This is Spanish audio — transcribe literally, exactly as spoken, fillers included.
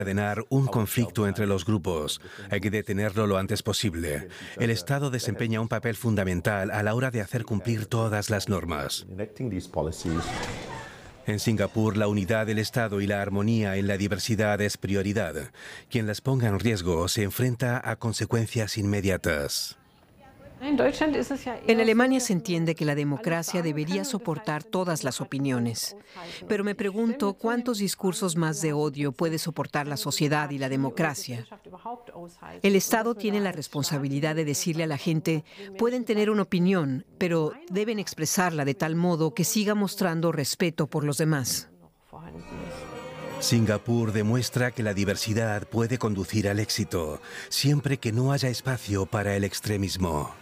desencadenar un conflicto entre los grupos. Hay que detenerlo lo antes posible. El Estado desempeña un papel fundamental a la hora de hacer cumplir todas las normas. En Singapur, la unidad del Estado y la armonía en la diversidad es prioridad. Quien las ponga en riesgo se enfrenta a consecuencias inmediatas. En Alemania se entiende que la democracia debería soportar todas las opiniones. Pero me pregunto cuántos discursos más de odio puede soportar la sociedad y la democracia. El Estado tiene la responsabilidad de decirle a la gente, pueden tener una opinión, pero deben expresarla de tal modo que siga mostrando respeto por los demás. Singapur demuestra que la diversidad puede conducir al éxito, siempre que no haya espacio para el extremismo.